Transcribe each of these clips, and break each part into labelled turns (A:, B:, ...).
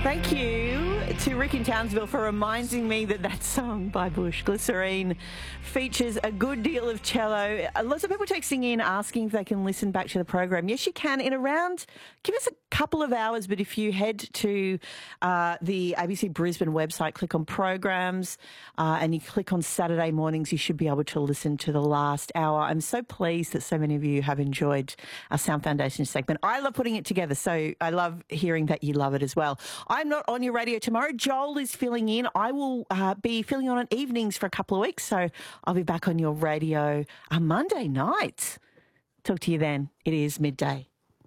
A: Thank you to Rick in Townsville for reminding me that that song by Bush, Glycerine, features a good deal of cello. Lots of people texting in asking if they can listen back to the program. Yes, you can in around, give us a couple of hours, but if you head to the ABC Brisbane website, click on programs and you click on Saturday mornings, you should be able to listen to the last hour. I'm so pleased that so many of you have enjoyed our Sound Foundation segment. I love putting it together, so I love hearing that you love it as well. I'm not on your radio tomorrow. Joel is filling in. I will be filling on evenings for a couple of weeks, so I'll be back on your radio on Monday night. Talk to you then. It is midday.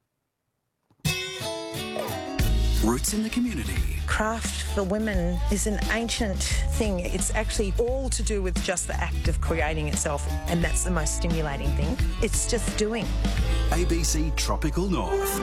B: Roots in the community.
C: Craft for women is an ancient thing. It's actually all to do with just the act of creating itself, and that's the most stimulating thing. It's just doing.
B: ABC Tropical North.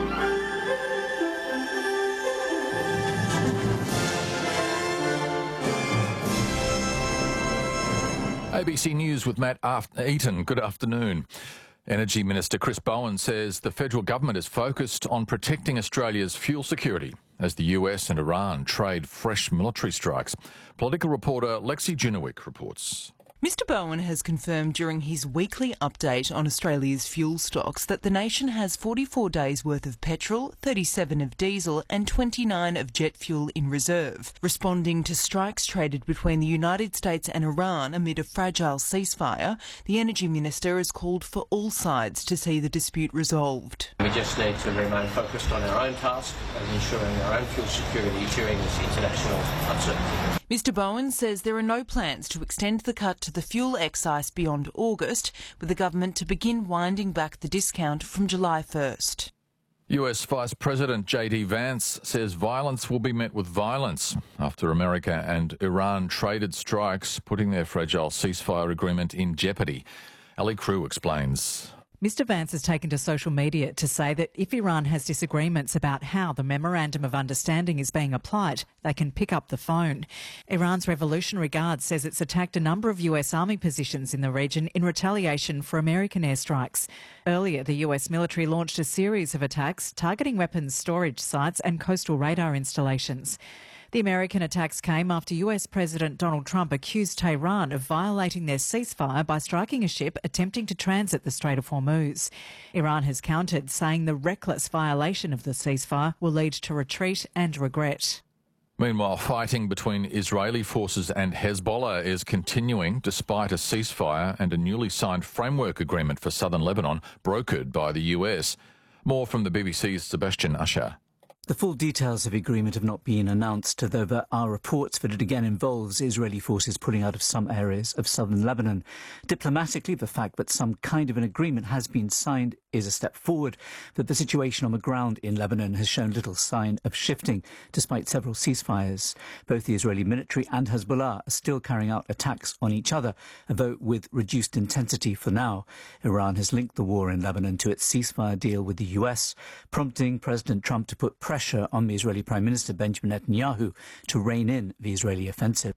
D: ABC News with Matt Eaton. Good afternoon. Energy Minister Chris Bowen says the federal government is focused on protecting Australia's fuel security as the US and Iran trade fresh military strikes. Political reporter Lexi Junowick reports.
E: Mr Bowen has confirmed during his weekly update on Australia's fuel stocks that the nation has 44 days worth of petrol, 37 of diesel and 29 of jet fuel in reserve. Responding to strikes traded between the United States and Iran amid a fragile ceasefire, the Energy Minister has called for all sides to see the dispute resolved.
F: We just need to remain focused on our own task and ensuring our own fuel security during this international uncertainty.
E: Mr Bowen says there are no plans to extend the cut to the fuel excise beyond August, with the government to begin winding back the discount from July 1st.
D: US Vice President J.D. Vance says violence will be met with violence after America and Iran traded strikes, putting their fragile ceasefire agreement in jeopardy. Ali Crew explains.
G: Mr Vance has taken to social media to say that if Iran has disagreements about how the Memorandum of Understanding is being applied, they can pick up the phone. Iran's Revolutionary Guard says it's attacked a number of US Army positions in the region in retaliation for American airstrikes. Earlier, the US military launched a series of attacks targeting weapons storage sites and coastal radar installations. The American attacks came after US President Donald Trump accused Tehran of violating their ceasefire by striking a ship attempting to transit the Strait of Hormuz. Iran has countered, saying the reckless violation of the ceasefire will lead to retreat and regret.
D: Meanwhile, fighting between Israeli forces and Hezbollah is continuing despite a ceasefire and a newly signed framework agreement for southern Lebanon brokered by the US. More from the BBC's Sebastian Usher.
H: The full details of the agreement have not been announced, though there are reports that it again involves Israeli forces pulling out of some areas of southern Lebanon. Diplomatically, the fact that some kind of an agreement has been signed is a step forward, but the situation on the ground in Lebanon has shown little sign of shifting, despite several ceasefires. Both the Israeli military and Hezbollah are still carrying out attacks on each other, though with reduced intensity for now. Iran has linked the war in Lebanon to its ceasefire deal with the US, prompting President Trump to put pressure on the Israeli Prime Minister Benjamin Netanyahu to rein in the Israeli offensive.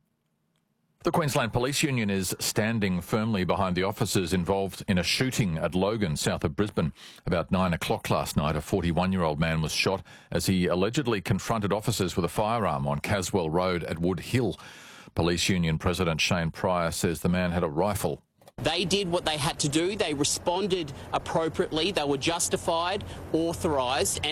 D: The Queensland Police Union is standing firmly behind the officers involved in a shooting at Logan, south of Brisbane. About 9 o'clock last night, a 41-year-old man was shot as he allegedly confronted officers with a firearm on Caswell Road at Wood Hill. Police Union President Shane Pryor says the man had a rifle.
I: They did what they had to do. They responded appropriately. They were justified, authorised and